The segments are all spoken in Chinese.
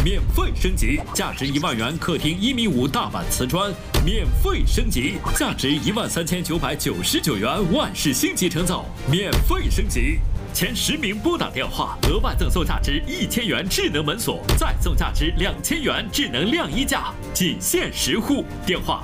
免费升级，价值1万元客厅1.5米大板瓷砖免费升级，价值13999元万事兴集成走免费升级。前10名拨打电话，额外赠送价值1000元智能门锁，再送价值2000元智能晾衣架，仅限10户。电话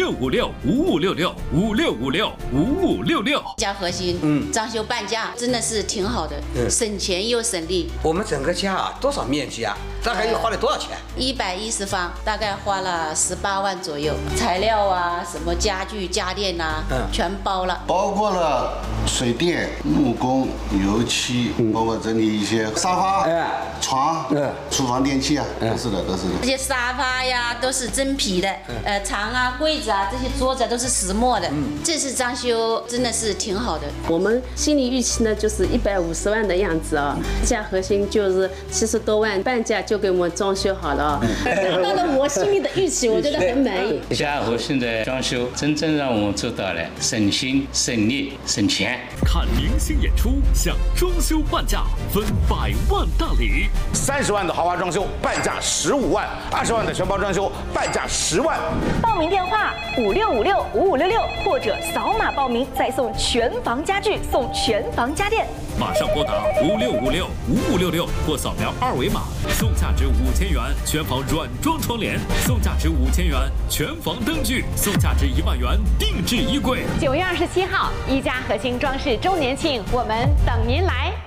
5656556656565566。 家核心，装修半价真的是挺好的，省钱又省力。 我们整个家啊，多少面积啊？大概又花了多少钱 ？110方，大概花了18万左右，材料啊，什么家具家电呐，全包了， 包括了水电、木工、油漆，包括整理一些沙发、床、厨房电器啊，都是的。 这些沙发呀都是真皮的，床啊、柜子啊，这些桌子都是石墨的。这次装修真的是挺好的。 我们心理预期呢就是150万的样子啊，价核心就是70多万，半价就给我们装修好了啊，达到了我心里的预期，我觉得很满意。 家核心的装修真正让我们做到了省心、省力、省钱。 看明星演出，享装修半价，分100万大礼 ，30万的豪华装修半价15万，20万的全包装修半价10万。 报名电话56565566，或者扫码报名，再送全房家具，送全房家电。 马上拨打56565566或扫描2维码，送价值5000元全房软装窗帘，送价值5000元全房灯具，送价值1万元定制衣柜。 9月27号，一家核心装饰周年庆，我们等您来。